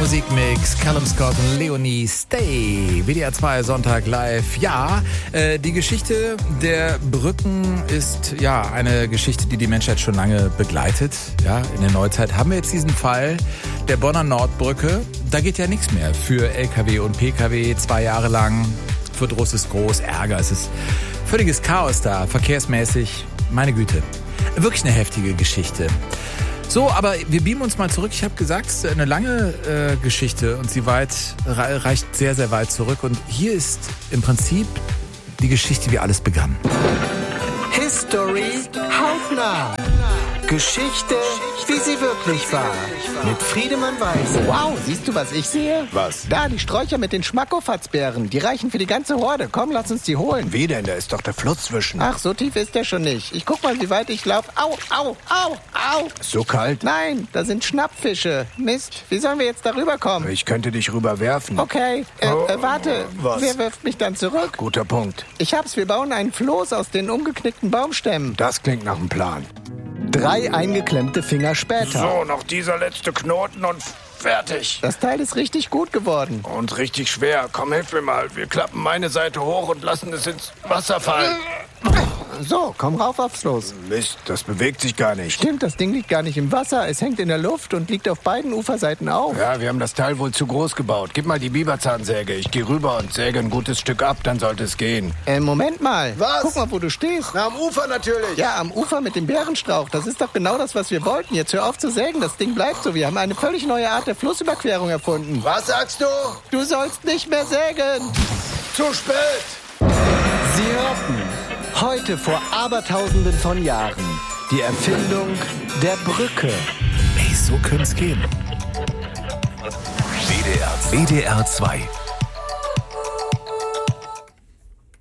Musikmix, Callum Scott und Leonie Stay. WDR 2 Sonntag live. Ja, die Geschichte der Brücken ist ja eine Geschichte, die die Menschheit schon lange begleitet. Ja, in der Neuzeit haben wir jetzt diesen Fall der Bonner Nordbrücke. Da geht ja nichts mehr für LKW und PKW 2 Jahre lang. Verdruss ist groß, Ärger, es ist völliges Chaos da, verkehrsmäßig. Meine Güte, wirklich eine heftige Geschichte. So, aber wir beamen uns mal zurück. Ich habe gesagt, es ist eine lange Geschichte und sie reicht sehr, sehr weit zurück. Und hier ist im Prinzip die Geschichte, wie alles begann. History hautnah. Geschichte, wie sie wirklich war. Mit Friedemann Weiß. Wow, siehst du, was ich sehe? Was? Da, die Sträucher mit den Schmackofatzbeeren. Die reichen für die ganze Horde. Komm, lass uns die holen. Wie denn? Da ist doch der Fluss zwischen. Ach, so tief ist der schon nicht. Ich guck mal, wie weit ich laufe. Au, au, au, au. So kalt? Nein, da sind Schnappfische. Mist, wie sollen wir jetzt darüber kommen? Ich könnte dich rüberwerfen. Okay, warte. Was? Wer wirft mich dann zurück? Guter Punkt. Ich hab's, wir bauen einen Floß aus den umgeknickten Baumstämmen. Das klingt nach einem Plan. 3 eingeklemmte Finger später. So, noch dieser letzte Knoten und fertig. Das Teil ist richtig gut geworden. Und richtig schwer. Komm, hilf mir mal. Wir klappen meine Seite hoch und lassen es ins Wasser fallen. So, komm rauf aufs Floß. Mist, das bewegt sich gar nicht. Stimmt, das Ding liegt gar nicht im Wasser. Es hängt in der Luft und liegt auf beiden Uferseiten auf. Ja, wir haben das Teil wohl zu groß gebaut. Gib mal die Biberzahnsäge. Ich gehe rüber und säge ein gutes Stück ab, dann sollte es gehen. Moment mal. Was? Guck mal, wo du stehst. Na, am Ufer natürlich. Ja, am Ufer mit dem Bärenstrauch. Das ist doch genau das, was wir wollten. Jetzt hör auf zu sägen. Das Ding bleibt so. Wir haben eine völlig neue Art der Flussüberquerung erfunden. Was sagst du? Du sollst nicht mehr sägen. Zu spät. Sie hörten heute vor Abertausenden von Jahren die Erfindung der Brücke. Ey, so könnte es gehen. WDR 2